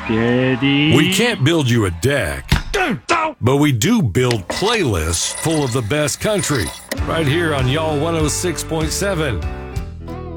Daddy. We can't build you a deck, but we do build playlists full of the best country. Right here on Y'all 106.7.